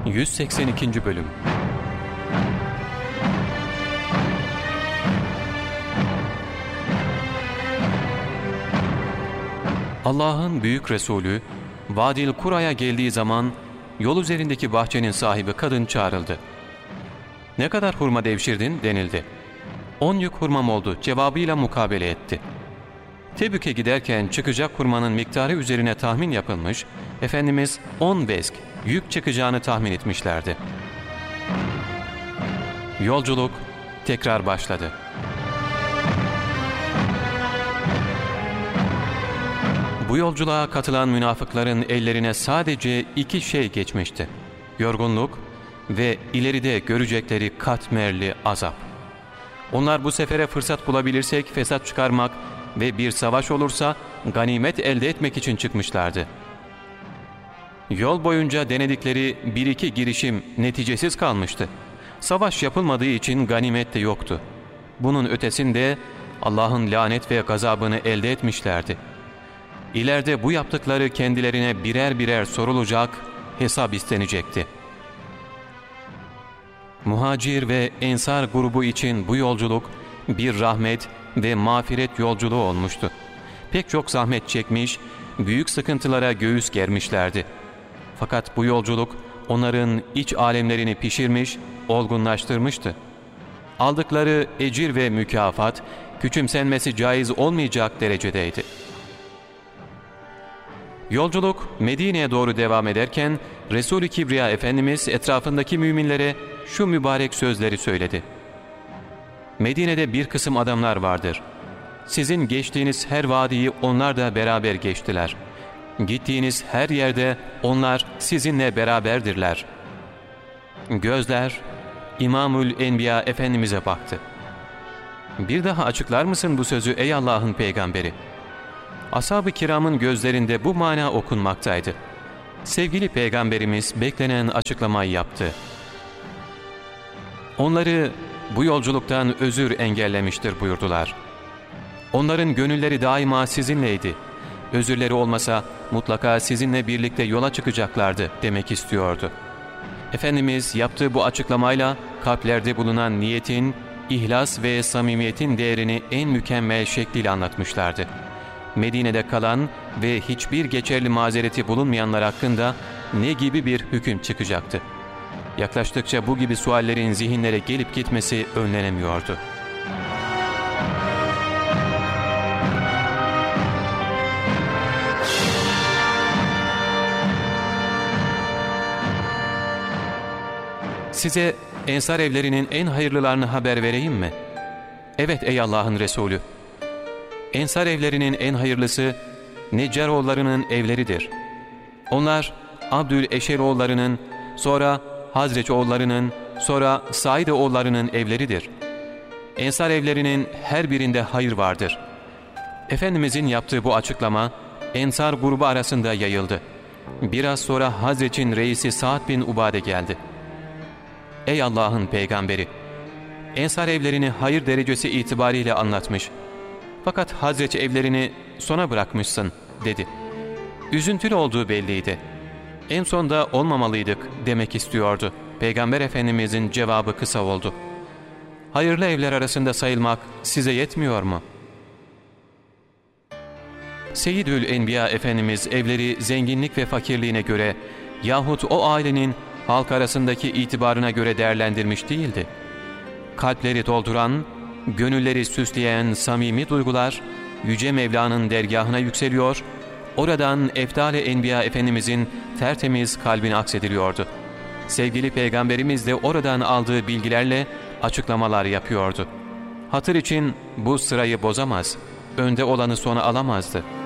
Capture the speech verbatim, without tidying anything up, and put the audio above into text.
yüz seksen ikinci. Bölüm. Allah'ın büyük Resulü Vadil Kura'ya geldiği zaman yol üzerindeki bahçenin sahibi kadın çağrıldı. "Ne kadar hurma devşirdin?" denildi. "On yük hurmam oldu" cevabıyla mukabele etti. Tebük'e giderken çıkacak hurmanın miktarı üzerine tahmin yapılmış, Efendimiz on vesk yük çıkacağını tahmin etmişlerdi. Yolculuk tekrar başladı. Bu yolculuğa katılan münafıkların ellerine sadece iki şey geçmişti: yorgunluk ve ileride görecekleri katmerli azap. Onlar bu sefere fırsat bulabilirsek fesat çıkarmak ve bir savaş olursa ganimet elde etmek için çıkmışlardı. Yol boyunca denedikleri bir iki girişim neticesiz kalmıştı. Savaş yapılmadığı için ganimet de yoktu. Bunun ötesinde Allah'ın lanet ve gazabını elde etmişlerdi. İleride bu yaptıkları kendilerine birer birer sorulacak, hesap istenecekti. Muhacir ve Ensar grubu için bu yolculuk bir rahmet ve mağfiret yolculuğu olmuştu. Pek çok zahmet çekmiş, büyük sıkıntılara göğüs germişlerdi. Fakat bu yolculuk onların iç alemlerini pişirmiş, olgunlaştırmıştı. Aldıkları ecir ve mükafat, küçümsenmesi caiz olmayacak derecedeydi. Yolculuk Medine'ye doğru devam ederken Resul-i Kibriya Efendimiz etrafındaki müminlere şu mübarek sözleri söyledi: "Medine'de bir kısım adamlar vardır. Sizin geçtiğiniz her vadiyi onlar da beraber geçtiler. Gittiğiniz her yerde onlar sizinle beraberdirler." Gözler İmamül Enbiya Efendimiz'e baktı. "Bir daha açıklar mısın bu sözü ey Allah'ın peygamberi?" Ashab-ı kiramın gözlerinde bu mana okunmaktaydı. Sevgili peygamberimiz beklenen açıklamayı yaptı. "Onları bu yolculuktan özür engellemiştir" buyurdular. "Onların gönülleri daima sizinleydi. Özürleri olmasa mutlaka sizinle birlikte yola çıkacaklardı" demek istiyordu. Efendimiz yaptığı bu açıklamayla kalplerde bulunan niyetin, ihlas ve samimiyetin değerini en mükemmel şekliyle anlatmışlardı. Medine'de kalan ve hiçbir geçerli mazereti bulunmayanlar hakkında ne gibi bir hüküm çıkacaktı? Yaklaştıkça bu gibi suallerin zihinlere gelip gitmesi önlenemiyordu. "Size Ensar evlerinin en hayırlılarını haber vereyim mi?" "Evet ey Allah'ın Resulü." "Ensar evlerinin en hayırlısı Neccaroğullarının evleridir. Onlar Abdüleşeroğullarının, sonra Hazreçoğullarının, sonra Saideoğullarının evleridir. Ensar evlerinin her birinde hayır vardır." Efendimizin yaptığı bu açıklama Ensar grubu arasında yayıldı. Biraz sonra Hazreç'in reisi Sa'd bin Ubade geldi. "Ey Allah'ın peygamberi, Ensar evlerini hayır derecesi itibariyle anlatmış. Fakat Hazreç evlerini sona bırakmışsın" dedi. Üzüntülü olduğu belliydi. En sonda olmamalıydık demek istiyordu. Peygamber Efendimizin cevabı kısa oldu: "Hayırlı evler arasında sayılmak size yetmiyor mu?" Seyyidül Enbiya Efendimiz evleri zenginlik ve fakirliğine göre yahut o ailenin halk arasındaki itibarına göre değerlendirmiş değildi. Kalpleri dolduran, gönülleri süsleyen samimi duygular Yüce Mevla'nın dergahına yükseliyor, oradan Efdal-i Enbiya Efendimizin tertemiz kalbine aksediliyordu. Sevgili Peygamberimiz de oradan aldığı bilgilerle açıklamalar yapıyordu. Hatır için bu sırayı bozamaz, önde olanı sona alamazdı.